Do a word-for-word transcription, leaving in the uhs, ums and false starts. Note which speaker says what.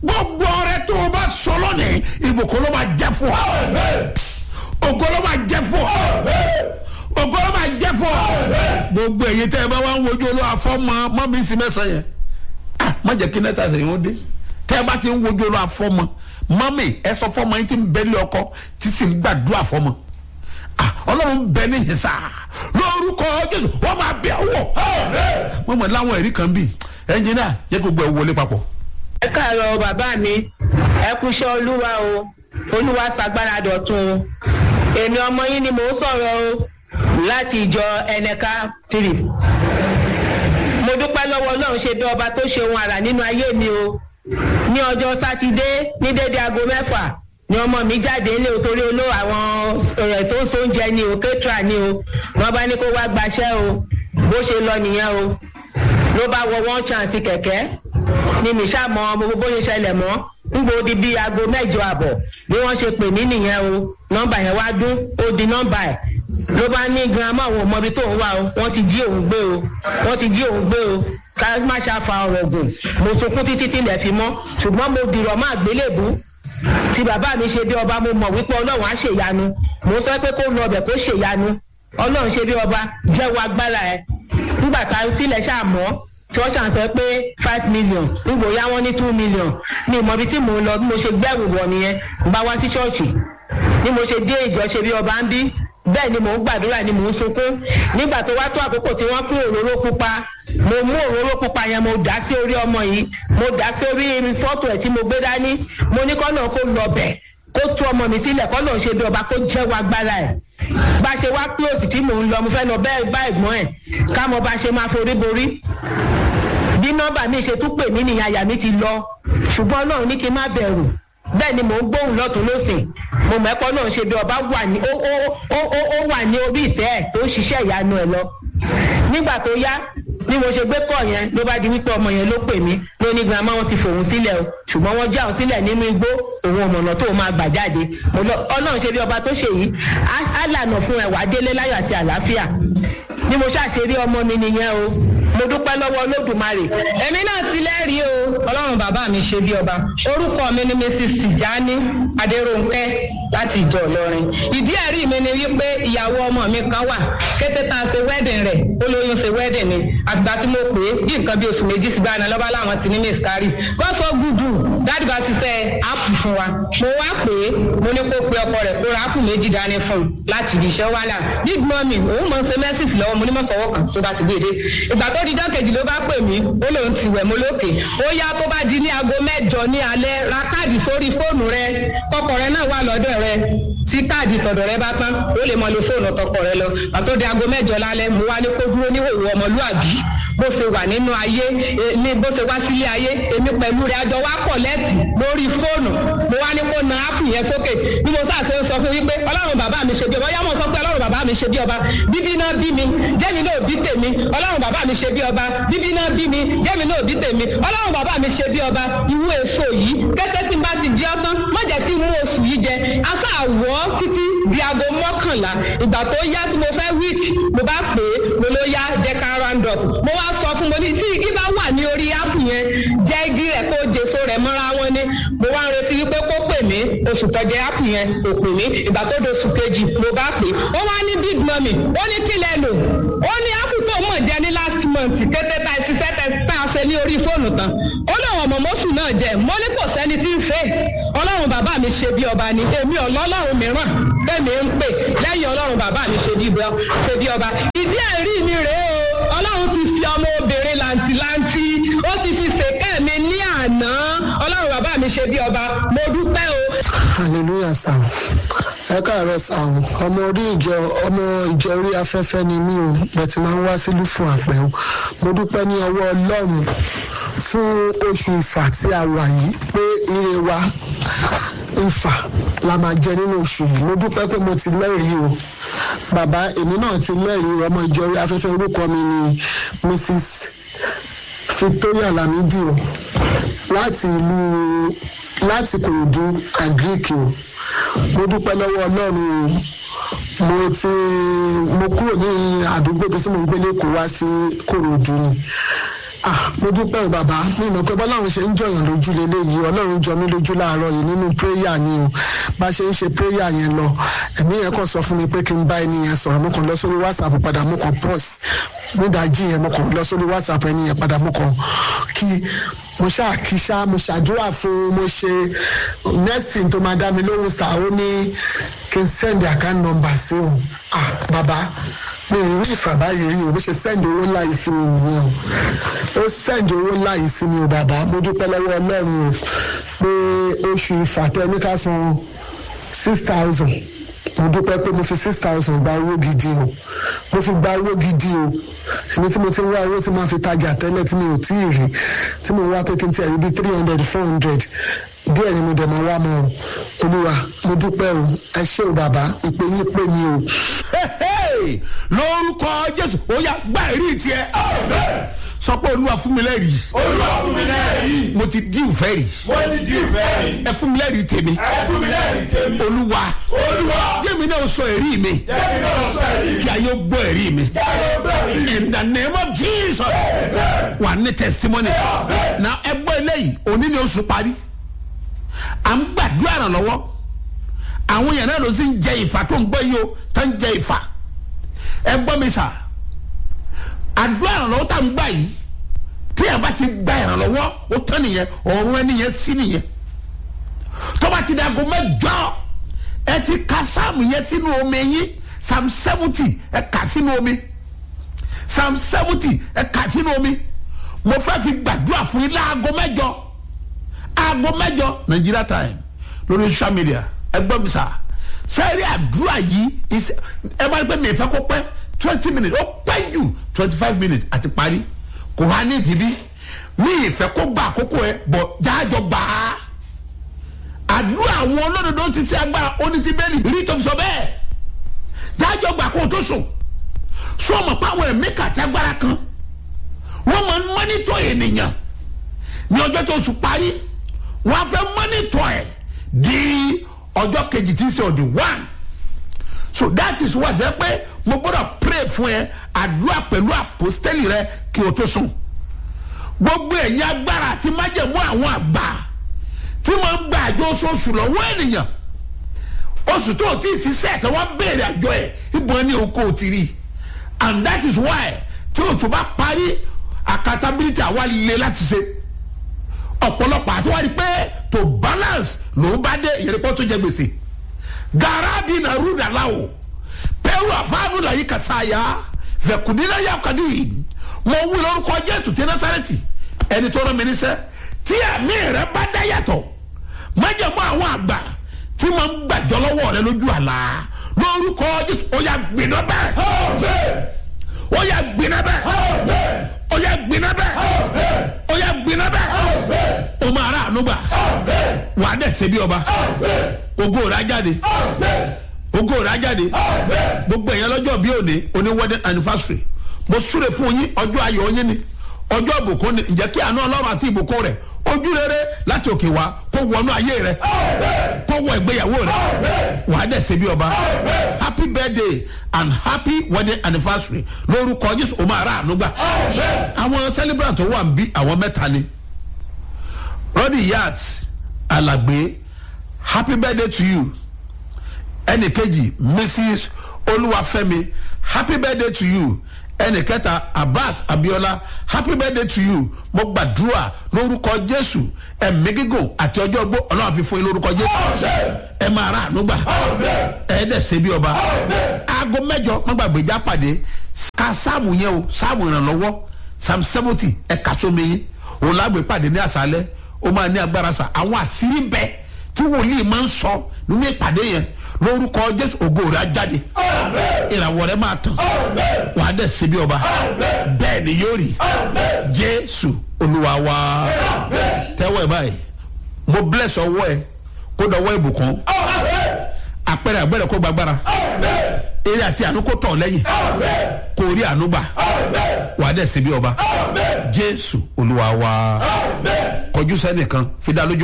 Speaker 1: gbogbo ọrẹ tó o bá sọ lónìí ìbùkún ló máa jẹ fún ọ, ògo ló máa jẹ fún ọ, ògo ló máa jẹ fún ọ. gbogbo èyí tẹ́ ẹ bá wá ń wojú olú afọ́mọ mọ́ mi sí mẹ́sàn yẹn má jẹ́ kí nẹ́tà sẹ́yìn ó dé. tẹ́ ẹ bá ti ń wojú olú afọ́mọ mọ́mì ẹ sọ fọ́mọ yín tí ń bẹ́lẹ̀ ọkọ tí sì ń gbàdúrà fọ́mọ. ọlọ́run bẹ ní ìhìnsá lórúkọ Jésù wọ́n máa bẹ̀ wọ̀. wọ́n mọ̀ láwọn ẹ̀rí kan bíi ẹnjìnà jẹ́ kó gbẹ wọlé papọ̀.
Speaker 2: ẹ káàárọ̀ bàbá mi ẹ kúṣẹ́ olúwa o, olúwa ṣàgbára dọ̀tun o. èmi ọmọ yín ni mò ń sọ̀rọ̀ o láti ìjọ ẹnẹka three. mo dúpẹ́ lọ́wọ́ Ọlọ́run ṣe bí ọba tó ṣe ohun àrà nínú ayé mi o. ní ọjọ́ sátidé ní dédé aago mẹ́fà ni ọmọ mi jáde nílé torí olú àwọn ọ̀rẹ́ tó ń so oúnjẹ ni o, kétra ni o. wọ́n bá ní kó wá gbaṣẹ́ o, bó ṣe lọ nìyẹn o. ló bá wọ one chance kẹ̀kẹ́ ni mi ṣá mọ gbogbo bó ṣe ṣẹlẹ̀ mọ́ nígbà di bíi aago mẹ́jọ àbọ̀ bí wọ́n ṣe pè mí nìyẹn o. nọ́mbà yẹn wá dún ó di nọ́mbà ẹ̀ ló bá ní girama òun ọmọ ibi tó ń wá o, wọ́n ti jí òun gbé o, wọ́n ti jí òun gbé o. ká má ṣàfà ọ̀rọ̀ gùn mo sunkún títí tí ilẹ̀ fi mọ́, ṣùgbọ́n mo dìrọ̀ má gbélébú tí bàbá mi ṣe bí ọba. mo mọ̀ wípé Ọlọ́run á ṣèyanu, mo sọ pé kó lọ ọbẹ̀ kó ṣèyanu. Ọlọ́run ṣe bí ọba jẹ́wọ́ agbára ẹ̀ nígbà tá tilẹ̀ ṣàmọ́ tí wọ́n ṣàn sọ pé five million nígbò yá wọ́n ní two million ní ìmọ̀ ibi tí mò ń lọ bí mo ṣe gbẹ́rù wọ̀ nìyẹn ń bá wá sí ṣọ́ọ̀ṣì ní mo ṣe dé ìjọ ṣe bí ọba ń bí bẹ́ẹ̀ ni mò ń gbàdúrà ni mò ń sunkún. nígbà tó wá tó àkókò tí wọ́n pín òróró pupa mo mú òróró pupa yẹn mo dà sí orí ọmọ yìí, mo dà sí orí fọ́tò ẹ̀ tí mo gbé dání. mo ní kọ́nà kó lọ bẹ̀ kó tú ọmọ mi sílẹ̀ kọ́nà ṣe bí ọba kó jẹ́wọ́ agbára ẹ̀. bá ṣe wá pé òsì tí mò ń lọ mo fẹ́ lọ bẹ́ẹ̀ bá ẹ̀gbọ́n ẹ̀ ká mọ bá ṣe máa forí borí. bí nọ́mbà mi ṣe tún pè mí nìyẹn àyà mi ti lọ, ṣùgbọ́n Ọlọ́run ní kí n má bẹ̀rù. bẹ́ẹ̀ ni mò ń gbóhùn lọ́tún lọ́sìn, mo mẹ́kọ́ náà ṣe bí ọba wà ní ó ó ó ó wà ní orí ìtẹ́ ẹ̀ tó ń ṣiṣẹ́ ìyanu ẹ̀ lọ. nígbà tó yá bí mo ṣe gbé kọ́ yẹn ló bá di wípé ọmọ yẹn ló pè mí ló ní girama wọn ti fòun sílẹ̀ o, ṣùgbọ́n wọ́n já òun sílẹ̀ nínú igbó, òun ọ̀mọ̀nà tó máa gbà jáde. Ọlọ́run ṣe bí ọba tó ṣe yìí á lànà fún ẹ̀wà délé láyọ̀ àti àlàáfíà. bí mo ṣàṣeré ọmọ mi nìyẹn o, mo dúpẹ́ lọ́wọ́ Olódùmarè.
Speaker 3: èmi náà ti lẹ́rìí o, Ọlọ́run bàbá mi ṣe bí ọba. orúkọ mi ni Mrs Tijani Adérónkẹ́ láti ìjọ Ìlọrin. ìdí ẹ̀rí mi ni wípé ìyàwó ọmọ mi kan wà, kété tá a ṣe wedding rẹ̀ ó lóyún ṣe wedding ni. àgbà tí mo pè é bí nǹkan bí oṣù méjì sí gbàna lọ́ba láwọn ti ní miscarry. wọ́n sọ gùdù dáàdì bá ṣiṣẹ́ áàpù fún wa. mo wá pè é mo ní kó pe ọkọ rẹ̀ kó ra áàpù méjì dání fún un láti ibi iṣẹ́ wà náà. big mummy òun mọ̀ ń ṣe mẹ́sìsì lọ́wọ́ mo ní mọ̀ fọwọ́ kan tó bá ti gbé dé. ìgbà tó di jọ́kejì ló bá pè mí ó lóun ti wẹ̀ mo lókè. ó yá tó bá di ní aago mẹ́jọ ní alẹ́ ra káàdì sórí fóònù rẹ, tọkọ rẹ náà wà lọ́dọ̀ rẹ, tí káàdì tọ̀dọ̀ rẹ bá tán ó lè mọ lo fóònù tọkọ rẹ lọ. àtó di aago mẹ́jọ lálẹ́ mo wá ní kó dúró níhòòhò ọmọlúàbí bó ṣe wà nínú ayé ní bó ṣe wá sílé ayé. èmi pẹ̀lú rẹ̀ àjọ wá pọ̀ lẹ́tì lórí fóònù. mo wá ní kó na áàpù yẹn sókè bí mo sáà ṣe ń sọ fún wípé Ọlọ́run bàbá mi ṣe bí ọba. yá mo sọ pé Ọlọ́run bàbá mi ṣe bí ọba, bíbí náà bí mi jẹ́mi náà bí tèmi. Ọlọ́run bàbá mi ṣe bí ọba, bíbí náà bí mi jẹ́mi náà bí tèmi. Ọlọ́run bàbá mi ṣe bí ọba. irú èso yìí kété tí n bá ti jẹ́ ọ́tán má jẹ́ kí n mú oṣù yìí jẹ. afá àwọ̀ títí di aago mọ́kànlá. ìgbà tó yá tí mo fẹ́ wíìkì mo bá pè é mo ló yá jẹ́ ká round up. mo wá sọ fún mo ní tí igi bá wà ní orí áàpù yẹn jẹ́ igi rẹ̀ kó jèso rẹ̀ mọ́ra wọn ni. mo wá ń retí wípé kó pè mí, oṣù tọ́jẹ́ áàpù yẹn kò pè mí. ìgbà tó doṣù kejì mo bá pè é ó wá ní big mummy ó ní kílẹ̀ lò ó ní áàpù tó mọ̀ jẹ́ ní last month kété ta ìṣiṣẹ́ tá a ṣe ní orí fóònù tán. ó lọ́wọ́ ọmọ mọ́sù náà jẹ́ mo ní kò sẹ́ni tí ń ṣe. Ọlọ́run bàbá mi ṣe bí ọba ni, èmi ọlọ́run mìíràn tẹ́mi ń pè lẹ́yìn Ọlọ́run bàbá mi ṣe bí ọba. ìdí ẹ̀rí mi rèé o, Ọlọ́run ti fi ọmọ obìnrin làǹtìlanti ó ti fi ṣèkẹ́ mi ní àná. Ọlọ́run bàbá mi ṣe bí ọba, mo dúpẹ́ o.
Speaker 4: hallelujah sàn ẹ káàárọ̀ sàn ọmọ orí ìjọ ọmọ ìjọ orí afẹ́fẹ́ ni mí o, bẹ́ẹ̀ ti máa ń wá sílùú fún àpẹ́ o. mo dúpẹ́ ní ọwọ́ Ọlọ́run fún oṣù ìfà tí a wà yìí pé ire wa ìfà la máa jẹ nínú oṣù yìí. mo dúpẹ́ pé mo ti lẹ́rìí o bàbá, èmi náà ti lẹ́rìí. ọmọ ìjọ orí afẹ́fẹ́ orúkọ mi ni Mrs Victoria Lamidi o, láti ìlú láti Kòròdú Àgíríkì o. mo dúpẹ́ lọ́wọ́ Ọlọ́run o, mo ti mo kúrò ní àdúgbò tó sì mo ń gbé lẹ́kọ̀ọ́ wá sí Kòròdú ni ah mo dúpẹ́ bàbá mi mọ̀ pé bọ́láwọn ṣe ń jọyàn lójú leléyìí ọlọ́run jọ mí lójú láàárọ̀ yìí nínú prayer ni o bá ṣe ń ṣe prayer yẹn lọ ẹ̀mí yẹn kàn sọ fún mi pé kí n bá ẹni yẹn sọ̀rọ̀ mo kàn lọ sórí whatsapp padà mo kàn pause nídàájí yẹn mo kàn lọ sórí whatsapp ẹni yẹn padà mo kàn kí mo ṣáà kí ṣá mo ṣàdúrà fún mo ṣe next thing tó máa dá mi lóhùn sá ó ní kí n send account number sí òun ah bàbá mi ò rí ìfà báyìí rí o bó ṣe send owó ńlá yìí sí mi nìyẹn o ó send owó ńlá yìí sí mi o bàbá mo dúpẹ́ lọ́wọ́ ọlọ́run o pé oṣù ìfà tẹ ní ká san six thousand mo dúpẹ́ pé mo fi six thousand gba owó gidi o mo fi gba owó gidi o síbi tí mo ti ń wá owó tí máa fi tajà tẹ́lẹ̀ tí mi ò tí ì rí tí mo wá pé kí n tiẹ̀ rí bí three hundred four hundred díẹ̀ ni mo dẹ̀ máa wá mọ́ o olúwa mo dúpẹ́ o ẹ ṣé o bàbá ìpè yín pè mí o.
Speaker 1: lórúkọ jésù ó yá gbá ẹ̀rí tiẹ̀ sọ pé olúwa fún mi lẹ́rìí.
Speaker 5: olúwa fún mi lẹ́rìí.
Speaker 1: mo ti dín ìfẹ́ rí.
Speaker 5: mo ti dín ìfẹ́ rí.
Speaker 1: ẹ fún mi lẹ́rìí tèmi.
Speaker 5: ẹ fún mi lẹ́rìí tèmi.
Speaker 1: olúwa.
Speaker 5: olúwa.
Speaker 1: jẹ́mi náà sọ ẹ̀rí mi.
Speaker 5: jẹ́mi náà sọ ẹ̀rí mi.
Speaker 1: kí a yóò gbọ́ ẹ̀rí mi.
Speaker 5: kí a yóò gbọ́ ẹ̀rí mi.
Speaker 1: in the name of Jesus. wà ní testimony. na ẹ gbọ́ eléyìí òní ni oṣù parí. à ń gbàdúrà ràn lọ́wọ́. àwọn yẹn náà ló sì ń jẹ ìfà tó ń gbọ́ yìí o tó ń jẹ ìfà. ẹ gbọ́ mi sà. àdúrà ràn lọ́wọ́ tá à ń gbà yìí tí ẹ bá ti gba ìrànlọ́wọ́ ó tán nìyẹn ọ̀run ẹni yẹn sí nìyẹn tó bá ti dàgọ́ mẹ́jọ ẹ ti ka sáàmù yẹn sínú omi yín psalm seventy ẹ kà sínú omi psalm seventy ẹ kà sínú omi mo fẹ́ fi gbàdúrà fún yín láago mẹ́jọ aago mẹ́jọ Nigeria time lórí social media ẹ gbọ́ mi sà sẹ́ẹ̀rì àdúrà yìí ẹ máa ń pẹ́ mi ìfẹ́ kó pẹ́ twenty minutes ó pẹ́ jù twenty five minutes àti parí kò wá ní ìdíbí mi ìfẹ́ kó gba àkókò ẹ bọ̀ jáàjọ gbà á àdúrà àwọn olódodo ti ṣe agbára onítìbẹ́lì rí tó fi sọ bẹ́ẹ̀ jáàjọ gbà kó o tó sùn sọ ma pa àwọn ẹ̀mí kàtí agbára kan wọ́n máa ń mọ́nítọ̀ ènìyàn ní ọjọ́ tó sùn parí wọ́n á fẹ́ mọ́nítọ̀ ẹ̀ di ọjọ́ kejì tí ń ṣe ọ̀dì one so that is why jẹ́ pé mo gbọ́dọ̀ pray fún ẹ àdúrà pẹ̀lú àpòstẹ́lì rẹ kí o tó sùn gbogbo ẹ̀yin agbára àti májẹ̀mú àwọn àgbà tí máa ń gba àjọ oṣooṣù lọ́wọ́ ènìyàn oṣù tó ti ṣiṣẹ́ tí wọ́n béèrè àjọ ẹ̀ ìbọn ní oko ti rí and that is why tí oṣù bá parí accountability àwa le láti ṣe ọ̀pọ̀lọpọ̀ àti wọ́n rí pé to balance ló bá dé ìyẹ̀rẹ̀pọ̀ tó jẹ gbèsè garabi na ruda lao pẹ̀lú àfáànù làyí kàsáyà fẹ̀kùnínà yà kàdí mo wí lórúkọ Jésù ti Násárẹ́tì ẹni tó rán mi níṣẹ́ tí àmì rẹ bá dá yàtọ̀ májẹ̀mú àwọn àgbà tí mo ń gbàjọ́ lọ́wọ́ rẹ lójú àlá lórúkọ Jésù ó yá gbiná bẹ́ẹ̀ ó yá gbiná bẹ́ẹ̀ ó yá gbiná bẹ́ẹ̀ ó yá gbiná bẹ́ẹ̀ ó máa rà ànúgbà wà á dẹ̀ ṣe bí ọba ògo rẹ̀ á jáde ògo rẹ̀ á jáde gbogbo èèyàn lọ́jọ́ bí òní òní wedding anniversary mo súre fún yín ọjọ́ ayọ̀ yín ni ọjọ́ ìbùkún ni ǹjẹ́ kí àánú Ọlọ́run àti ìbùkún rẹ̀ ojú rere láti òkè wá kó wọnú ayé rẹ̀ kó wọ ìgbéyàwó rẹ̀ wà á dẹ̀ ṣe bí ọba happy birthday and happy wedding anniversary lórúkọ Jésù ó máa rà àánú gbà àwọn celebrant tó wà ń bí àwọn mẹ́ta ni Rọ́dì Yat Alàgbé happy birthday to you ẹnì kejì Mrs Olúwafẹ́mi happy birthday to you ẹnì kẹta Abbas Abiola happy birthday to you mo gbàdúrà lórúkọ Jésù ẹ̀mí gígùn àti ọjọ́ ogbó Ọlọ́run fi fún yín lórúkọ Jésù ẹ máa rà àánú gbà ẹ dẹ̀ ṣe bí ọba aago mẹ́jọ má gbàgbé já pàdé ká sáàmù yẹn o sáàmù ìrànlọ́wọ́ psalm seventy ẹ kà sómi yín òun lágbè pàdé ní àṣálẹ́ ó máa ní agbára sa àwọn àṣírí bẹ́ẹ̀ tí wòlíì máa ń sọ nínú ìpàdé yẹn lórúkọ Jésù ògo rẹ̀ á jáde ìràwọ̀ rẹ̀ máa tàn wà á dẹ̀ ṣe bí ọba bẹ́ẹ̀ ni yóò rí Jésù Olúwa wa tẹ́wọ́ ẹ̀ báyìí mo bless ọwọ́ ẹ kó dọwọ́ ìbùkún àpẹẹrẹ àgbẹ̀rẹ̀ kó gbàgbára eré àti àánú kó tọ̀ lẹ́yìn kó rí àánú gbà wà á dẹ̀ ṣe bí ọba Jésù Olúwa wa kọjú sẹ́nìkan fi dá lójú.